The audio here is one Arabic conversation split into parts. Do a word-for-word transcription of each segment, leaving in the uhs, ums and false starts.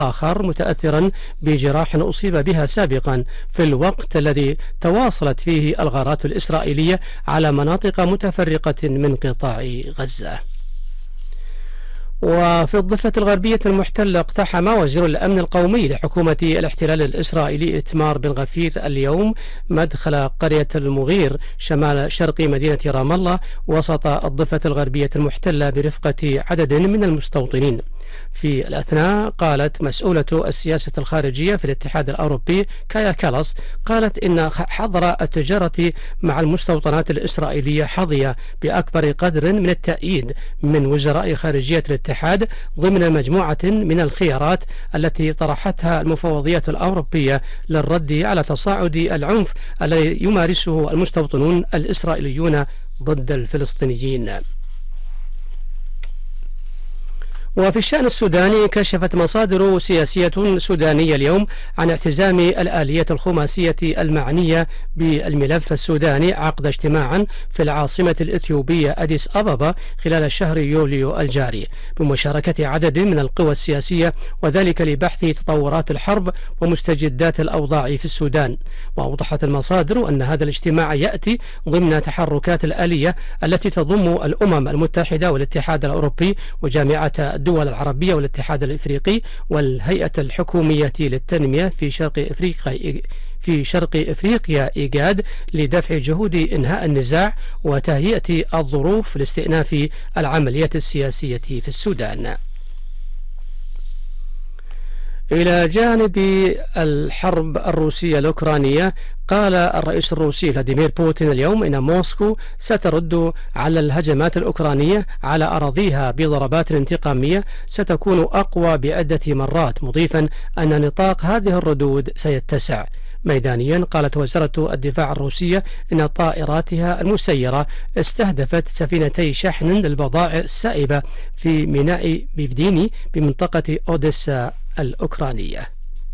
آخر متأثرا بجراح أصيب بها سابقا في الوقت الذي تواصلت فيه الغارات الإسرائيلية على مناطق متفرقة من قطاع غزة. وفي الضفة الغربية المحتلة اقتحم وزير الأمن القومي لحكومة الاحتلال الإسرائيلي إتمار بن غفير اليوم مدخل قرية المغير شمال شرق مدينة رام الله وسط الضفة الغربية المحتلة برفقة عدد من المستوطنين. في الأثناء قالت مسؤولة السياسة الخارجية في الاتحاد الأوروبي كايا كالاس قالت إن حظر التجارة مع المستوطنات الإسرائيلية حظي بأكبر قدر من التأييد من وزراء خارجية الاتحاد ضمن مجموعة من الخيارات التي طرحتها المفوضية الأوروبية للرد على تصاعد العنف الذي يمارسه المستوطنون الإسرائيليون ضد الفلسطينيين. وفي الشأن السوداني كشفت مصادر سياسية سودانية اليوم عن اعتزام الآلية الخماسية المعنية بالملف السوداني عقد اجتماعا في العاصمة الإثيوبية أديس أبابا خلال شهر يوليو الجاري بمشاركة عدد من القوى السياسية، وذلك لبحث تطورات الحرب ومستجدات الأوضاع في السودان. وأوضحت المصادر أن هذا الاجتماع يأتي ضمن تحركات الآلية التي تضم الأمم المتحدة والاتحاد الأوروبي وجامعة الدول العربية والاتحاد الإفريقي والهيئة الحكومية للتنمية في شرق إفريقيا في شرق إفريقيا إيجاد لدفع جهود إنهاء النزاع وتهيئة الظروف لاستئناف العملية السياسية في السودان. إلى جانب الحرب الروسية الأوكرانية، قال الرئيس الروسي فلاديمير بوتين اليوم إن موسكو سترد على الهجمات الأوكرانية على أراضيها بضربات انتقامية ستكون أقوى بعدة مرات، مضيفا أن نطاق هذه الردود سيتسع. ميدانيا قالت وزارة الدفاع الروسية إن طائراتها المسيرة استهدفت سفينتي شحن للبضائع السائبة في ميناء بيفديني بمنطقة أوديسا الأوكرانية.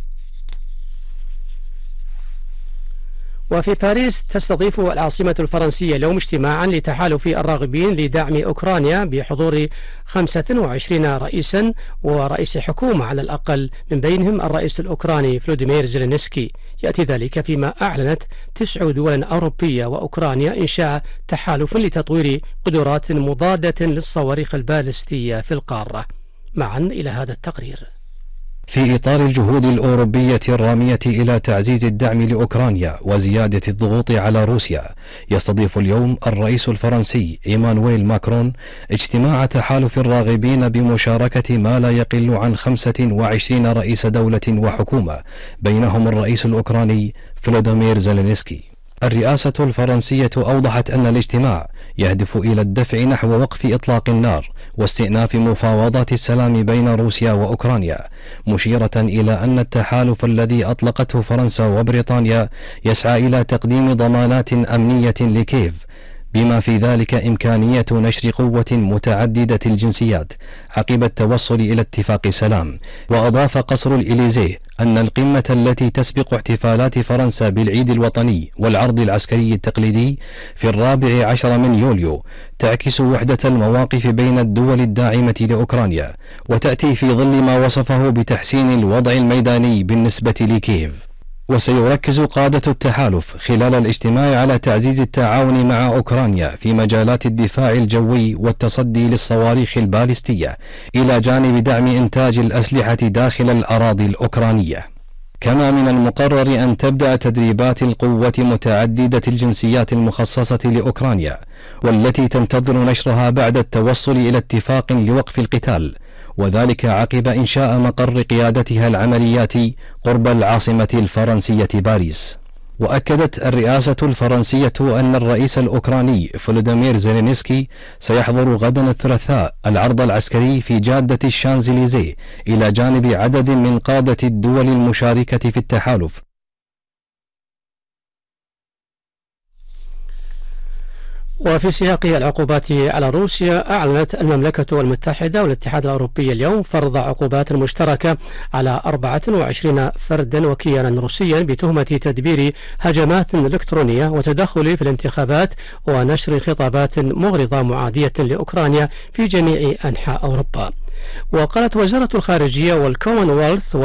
وفي باريس تستضيف العاصمة الفرنسية اليوم اجتماعا لتحالف الراغبين لدعم أوكرانيا بحضور خمسة وعشرين رئيسا ورئيس حكومة على الأقل، من بينهم الرئيس الأوكراني فلوديمير زيلينسكي. يأتي ذلك فيما أعلنت تسع دول أوروبية وأوكرانيا إنشاء تحالف لتطوير قدرات مضادة للصواريخ البالستية في القارة. معا إلى هذا التقرير. في إطار الجهود الأوروبية الرامية إلى تعزيز الدعم لأوكرانيا وزيادة الضغوط على روسيا، يستضيف اليوم الرئيس الفرنسي إيمانويل ماكرون اجتماع تحالف الراغبين بمشاركة ما لا يقل عن خمسة وعشرين رئيس دولة وحكومة، بينهم الرئيس الأوكراني فلوديمير زيلينسكي. الرئاسة الفرنسية أوضحت أن الاجتماع يهدف إلى الدفع نحو وقف إطلاق النار واستئناف مفاوضات السلام بين روسيا وأوكرانيا، مشيرة إلى أن التحالف الذي أطلقته فرنسا وبريطانيا يسعى إلى تقديم ضمانات أمنية لكييف، بما في ذلك إمكانية نشر قوة متعددة الجنسيات عقب التوصل إلى اتفاق سلام. وأضاف قصر الإليزيه أن القمة التي تسبق احتفالات فرنسا بالعيد الوطني والعرض العسكري التقليدي في الرابع عشر من يوليو تعكس وحدة المواقف بين الدول الداعمة لأوكرانيا، وتأتي في ظل ما وصفه بتحسين الوضع الميداني بالنسبة لكييف. وسيركز قادة التحالف خلال الاجتماع على تعزيز التعاون مع أوكرانيا في مجالات الدفاع الجوي والتصدي للصواريخ البالستية، إلى جانب دعم إنتاج الأسلحة داخل الأراضي الأوكرانية. كما من المقرر أن تبدأ تدريبات القوة متعددة الجنسيات المخصصة لأوكرانيا، والتي تنتظر نشرها بعد التوصل إلى اتفاق لوقف القتال، وذلك عقب إنشاء مقر قيادتها العملياتي قرب العاصمة الفرنسية باريس. وأكدت الرئاسة الفرنسية أن الرئيس الأوكراني فلوديمير زيلينسكي سيحضر غدا الثلاثاء العرض العسكري في جادة الشانزليزيه إلى جانب عدد من قادة الدول المشاركة في التحالف. وفي سياق العقوبات على روسيا، أعلنت المملكة المتحدة والاتحاد الأوروبي اليوم فرض عقوبات مشتركة على أربعة وعشرين فردا وكيانا روسيا بتهمة تدبير هجمات إلكترونية وتدخل في الانتخابات ونشر خطابات مغرضة معادية لأوكرانيا في جميع أنحاء أوروبا. وقالت وزارة الخارجية والكومنولث